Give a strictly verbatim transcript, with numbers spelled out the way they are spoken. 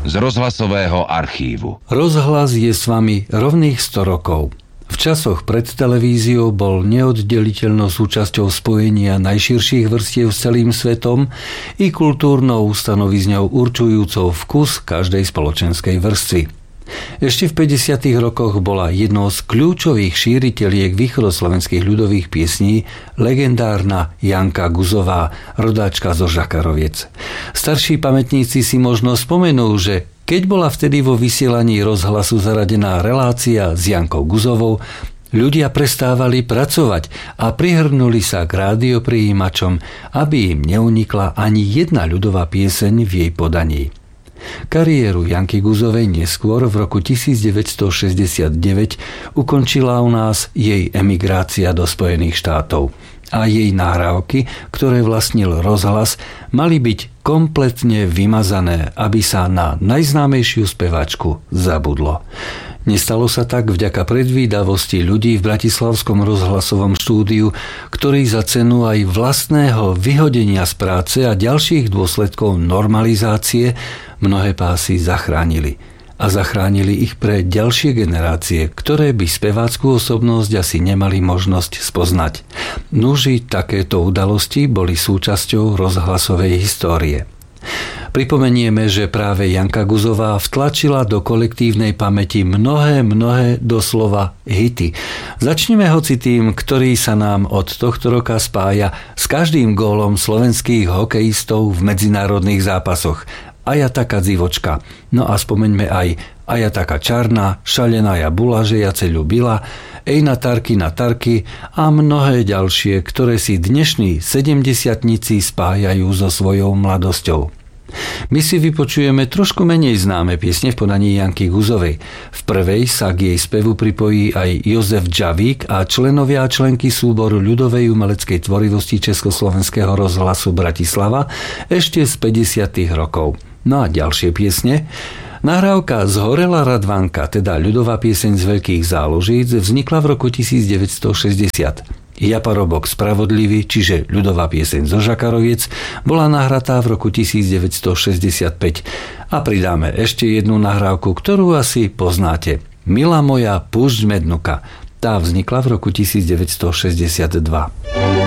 z rozhlasového archívu. Rozhlas je s vami rovných sto rokov. V časoch pred televíziou bol neoddeliteľnou súčasťou spojenia najširších vrstiev s celým svetom i kultúrnou ustanovizňou určujúcou vkus každej spoločenskej vrstvy. Ešte v päťdesiatych rokoch bola jednou z kľúčových šíriteľiek východoslovenských ľudových piesní legendárna Janka Guzová, rodáčka zo Žakaroviec. Starší pamätníci si možno spomenú, že keď bola vtedy vo vysielaní rozhlasu zaradená relácia s Jankou Guzovou, ľudia prestávali pracovať a prihrnuli sa k rádioprijímačom, aby im neunikla ani jedna ľudová pieseň v jej podaní. Kariéru Janky Guzovej neskôr v roku devätnásťstošesťdesiatdeväť ukončila u nás jej emigrácia do Spojených štátov a jej nahrávky, ktoré vlastnil rozhlas, mali byť kompletne vymazané, aby sa na najznámejšiu speváčku zabudlo. Nestalo sa tak vďaka predvídavosti ľudí v bratislavskom rozhlasovom štúdiu, ktorí za cenu aj vlastného vyhodenia z práce a ďalších dôsledkov normalizácie mnohé pásy zachránili. A zachránili ich pre ďalšie generácie, ktoré by spevácku osobnosť asi nemali možnosť spoznať. Nuži takéto udalosti boli súčasťou rozhlasovej histórie. Pripomenieme, že práve Janka Guzová vtlačila do kolektívnej pamäti mnohé, mnohé doslova hity. Začneme hoci tým, ktorý sa nám od tohto roka spája s každým gólom slovenských hokejistov v medzinárodných zápasoch. A ja taká dzivočka. No a spomeňme aj a ja taká čarná, šalená ja bula, že ja ceľu byla, ej na tarky na tarky a mnohé ďalšie, ktoré si dnešní sedemdesiatnici spájajú so svojou mladosťou. My si vypočujeme trošku menej známe piesne v podaní Janky Guzovej. V prvej sa k jej spevu pripojí aj Jozef Džavík a členovia a členky súboru ľudovej umeleckej tvorivosti Československého rozhlasu Bratislava ešte z päťdesiatych rokov. No a ďalšie piesne. Nahrávka Zhorela Radvanka, teda ľudová pieseň z Veľkých Zálužíc, vznikla v roku devätnásťstošesťdesiat. Japarobok Spravodlivý, čiže ľudová pieseň zo Žakaroviec, bola nahratá v roku devätnásťstošesťdesiatpäť. A pridáme ešte jednu nahrávku, ktorú asi poznáte. Milá moja, púšť Mednuka. Tá vznikla v roku devätnásťstošesťdesiatdva.